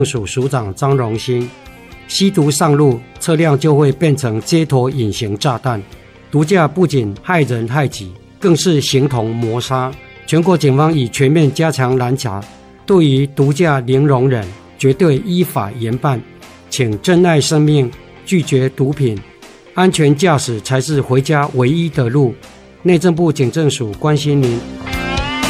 署署长张荣兴，吸毒上路，车辆就会变成街头隐形炸弹。毒驾不仅害人害己，更是形同谋杀。全国警方已全面加强拦查，对于毒驾零容忍，绝对依法严办。请珍爱生命，拒绝毒品，安全驾驶才是回家唯一的路。内政部警政署关心您。